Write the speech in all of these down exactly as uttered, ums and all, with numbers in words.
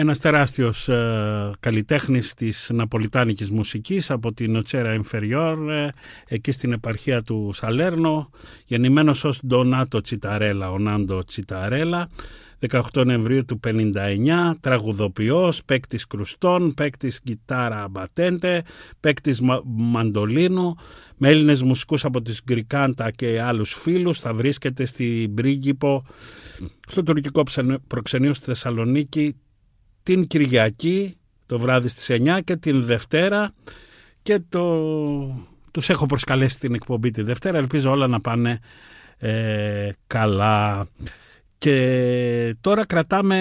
Ένας τεράστιος ε, καλλιτέχνης της ναπολιτάνικης μουσικής από την Νότσερα Ινφεριόρ, ε, εκεί στην επαρχία του Σαλέρνο, γεννημένος ως Ντονάτο Τσιταρέλα, ο Νάντο Τσιταρέλα, δεκαοκτώ Νοεμβρίου του πενήντα εννιά, τραγουδοποιός, παίκτης κρουστών, παίκτης γκιτάρα μπατέντε, παίκτης μα, μαντολίνου, με Έλληνες μουσικούς από τις Γκρικάντα και άλλους φίλους. Θα βρίσκεται στην Πρίγκιπο, στο τουρκικό προξενείο στη Θεσσαλονίκη, την Κυριακή το βράδυ στις εννιά και την Δευτέρα, και το... τους έχω προσκαλέσει την εκπομπή τη Δευτέρα. Ελπίζω όλα να πάνε ε, καλά. Και τώρα κρατάμε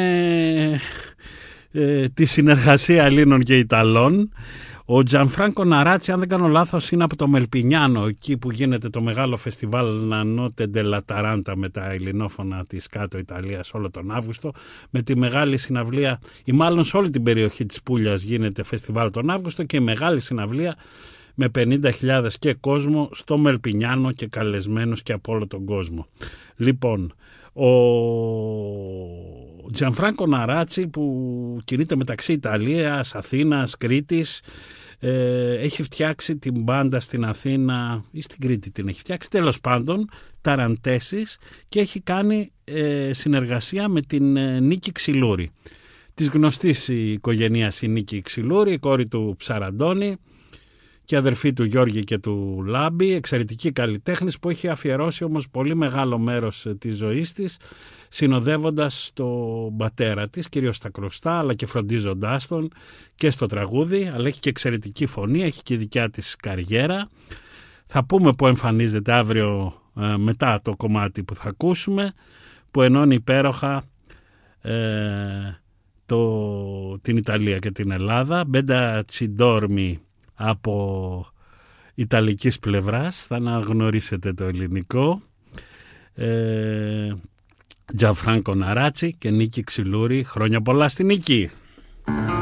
ε, τη συνεργασία Ελλήνων και Ιταλών. Ο Τζανφράνκο Ναράτσι, αν δεν κάνω λάθος, είναι από το Μελπινιάνο, εκεί που γίνεται το μεγάλο φεστιβάλ Νανότε ντελα Ταράντα με τα ελληνόφωνα της κάτω Ιταλίας όλο τον Αύγουστο, με τη μεγάλη συναυλία, ή μάλλον σε όλη την περιοχή της Πούλιας γίνεται φεστιβάλ τον Αύγουστο, και η μεγάλη συναυλία με πενήντα χιλιάδες και κόσμο στο Μελπινιάνο και καλεσμένους και από όλο τον κόσμο. Λοιπόν, ο Τζανφράνκο Ναράτσι, που κινείται μεταξύ Ιταλίας, Αθήνας, Κρήτης, ε, έχει φτιάξει την μπάντα στην Αθήνα ή στην Κρήτη την έχει φτιάξει, τέλος πάντων, Ταραντέσης, και έχει κάνει ε, συνεργασία με την ε, Νίκη Ξυλούρη. Της γνωστής η οικογένειας η Νίκη Ξυλούρη, η κόρη του Ψαραντώνη και αδερφή του Γιώργη και του Λάμπη, εξαιρετική καλλιτέχνης που έχει αφιερώσει όμως πολύ μεγάλο μέρος της ζωής της συνοδεύοντας τον πατέρα της, κυρίως στα κρουστά, αλλά και φροντίζοντάς τον και στο τραγούδι, αλλά έχει και εξαιρετική φωνή, έχει και δικιά της καριέρα. Θα πούμε που εμφανίζεται αύριο ε, μετά το κομμάτι που θα ακούσουμε, που ενώνει υπέροχα ε, το, την Ιταλία και την Ελλάδα. Μπέντα Τσιντόρμι από ιταλικής πλευράς, θα αναγνωρίσετε το ελληνικό. ε, Τζανφράνκο Ναράτσι και Νίκη Ξυλούρη, χρόνια πολλά στη Νίκη.